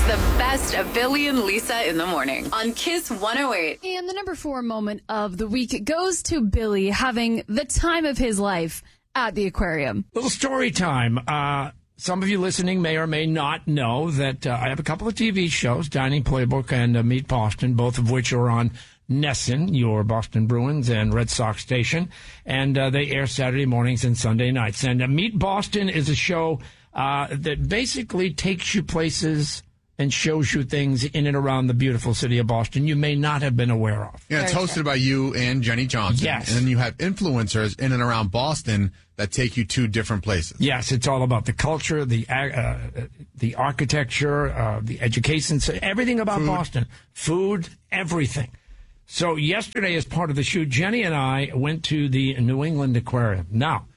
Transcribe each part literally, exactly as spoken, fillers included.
the best of Billy and Lisa in the morning on Kiss one oh eight. And the number four moment of the week goes to Billy having the time of his life at the aquarium. Little story time. Uh, some of you listening may or may not know that uh, I have a couple of T V shows, Dining Playbook and uh, Meet Boston, both of which are on Nesson, your Boston Bruins and Red Sox station, and uh, they air Saturday mornings and Sunday nights. And uh, Meet Boston is a show uh, that basically takes you places and shows you things in and around the beautiful city of Boston you may not have been aware of. Yeah, it's hosted by you and Jenny Johnson. Yes. And then you have influencers in and around Boston that take you to different places. Yes, it's all about the culture, the uh, the architecture, uh, the education, everything about Food. Boston. Food, everything. So yesterday, as part of the shoot, Jenny and I went to the New England Aquarium. Now,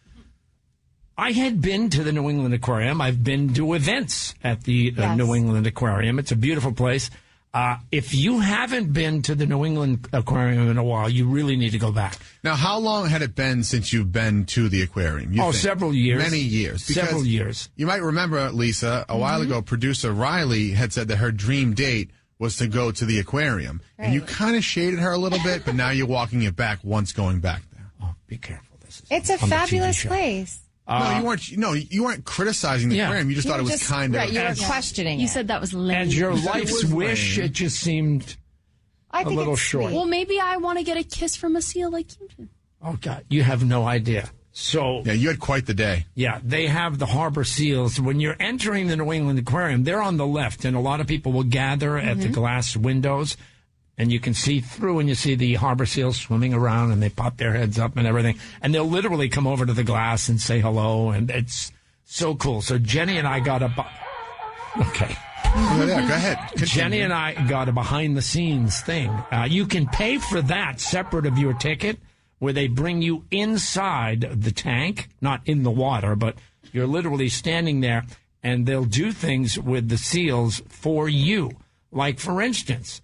I had been to the New England Aquarium. I've been to events at the uh, Yes. New England Aquarium. It's a beautiful place. Uh, if you haven't been to the New England Aquarium in a while, you really need to go back. Now, how long had it been since you've been to the aquarium? You Oh, think? several years. Many years. Because Several years. You might remember, Lisa, a while ago, producer Riley had said that her dream date was to go to the aquarium. And you kind of shaded her a little bit, but now you're walking it back once going back there. Oh, be careful. This is It's a on the T V fabulous show. place. no, you weren't. No, you weren't criticizing the Yeah. aquarium. You just You thought it were was just- kind of. right, you were As- questioning You it. said that was lame. As your You said it life's was wish, lame. it just seemed I a think little it's short. sweet. Well, maybe I want to get a kiss from a seal like you did. Oh, God, you have no idea. So, Yeah, you had quite the day. yeah, they have the harbor seals. When you're entering the New England Aquarium, they're on the left, and a lot of people will gather at the glass windows, and you can see through, and you see the harbor seals swimming around, and they pop their heads up and everything. And they'll literally come over to the glass and say hello, and it's so cool. So Jenny and I got a... bu- Okay. Yeah, yeah, go ahead. Continue. Jenny and I got a behind-the-scenes thing. Uh, you can pay for that separate of your ticket, where they bring you inside the tank, not in the water, but you're literally standing there, and they'll do things with the seals for you. Like, for instance,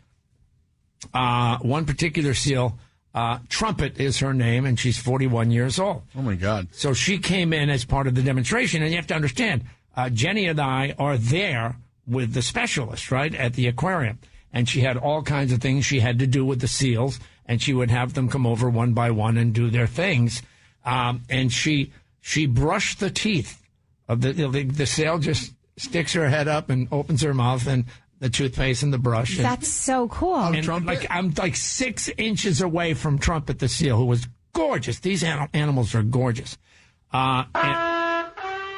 uh, one particular seal, uh, Trumpet is her name, and she's forty-one years old. Oh, my God. So she came in as part of the demonstration, and you have to understand, uh, Jenny and I are there with the specialist, right, at the aquarium. And she had all kinds of things she had to do with the seals, and she would have them come over one by one and do their things. Um, and she she brushed the teeth of the, the the seal, just sticks her head up and opens her mouth, and the toothpaste and the brush. And, That's so cool. and Trumpet? like I'm like six inches away from Trumpet the seal, who was gorgeous. These an- animals are gorgeous. Uh, and,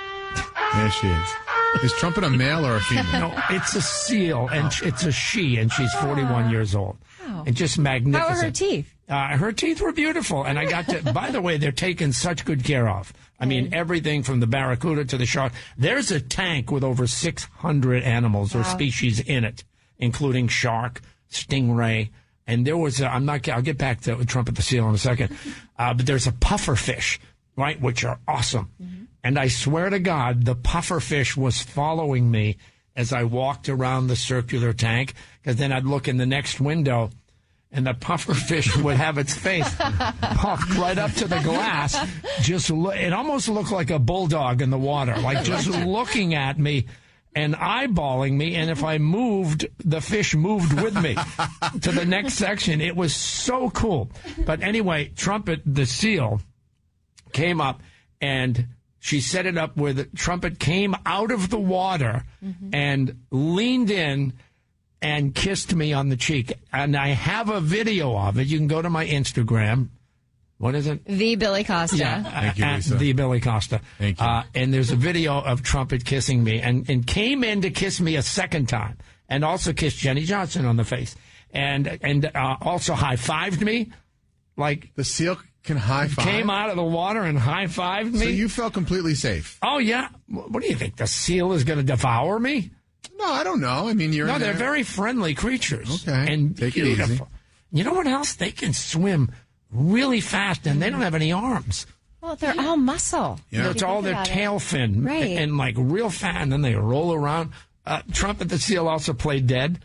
There she is. Is Trumpet a male or a female? no, it's a seal, and sh- it's a she, and she's forty-one years old. And just magnificent. How are her teeth? Uh, her teeth were beautiful, and I got to. By the way, they're taken such good care of. I mean, everything from the barracuda to the shark. There's a tank with over six hundred animals or species in it, including shark, stingray, and there was. A, I'm not. I'll get back to Trumpet the seal in a second, uh, but there's a puffer fish, right, which are awesome. Mm-hmm. And I swear to God, the puffer fish was following me as I walked around the circular tank, because then I'd look in the next window, and the puffer fish would have its face puffed right up to the glass. Just lo- it almost looked like a bulldog in the water, like just looking at me and eyeballing me. And if I moved, the fish moved with me to the next section. It was so cool. But anyway, Trumpet the seal came up, and she set it up where the Trumpet came out of the water mm-hmm. and leaned in and kissed me on the cheek. And I have a video of it. You can go to my Instagram. What is it? The Billy Costa. Yeah, Thank you, at Lisa. the Billy Costa. Thank you. Uh, and there's a video of Trumpet kissing me, and, and came in to kiss me a second time, and also kissed Jenny Johnson on the face, and and uh, also high-fived me. Like, The seal can high five. came out of the water and high-fived me. So you felt completely safe. Oh, yeah. What do you think? The seal is going to devour me? No, I don't know. I mean, you're No, in they're there. very friendly creatures. Okay. And Take it beautiful. easy. You know what else? They can swim really fast, and they don't have any arms. Well, they're all muscle. Yeah. It's You all think their about it. tail fin. Right. And, and, like real fat, and then they roll around. Uh, Trumpet the seal also played dead.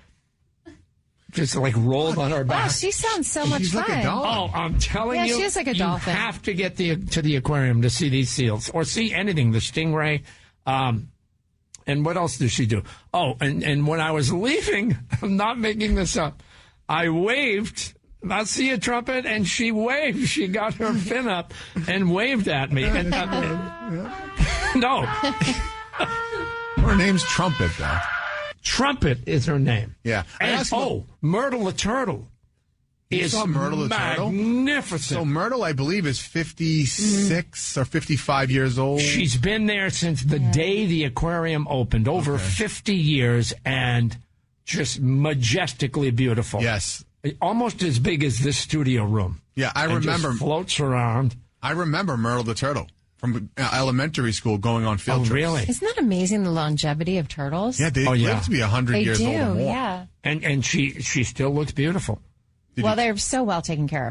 Just like rolled on her Wow, back. she sounds so much She's fun. like a dog. Oh, I'm telling Yeah, you, she is like a you dolphin. have to get the, to the aquarium to see these seals, or see anything, the stingray. Um, And what else does she do? Oh, and, and when I was leaving, I'm not making this up, I waved. I see a trumpet, and she waved. She got her fin up and waved at me. And, uh, no. Her name's Trumpet, though. Trumpet is her name. Yeah. I And, asked- oh, Myrtle the Turtle is saw Myrtle the Turtle? magnificent. So Myrtle, I believe, is fifty-six or fifty-five years old. She's been there since the day the aquarium opened, over Okay. fifty years, and just majestically beautiful. Yes. Almost as big as this studio room. Yeah, I And remember. just floats around. I remember Myrtle the Turtle from uh, elementary school going on field Oh, trips. really? Isn't that amazing, the longevity of turtles? Yeah, they Oh, yeah. live to be one hundred They years do, old or more. yeah. And and she she still looks beautiful. Did Well, you- they're so well taken care of.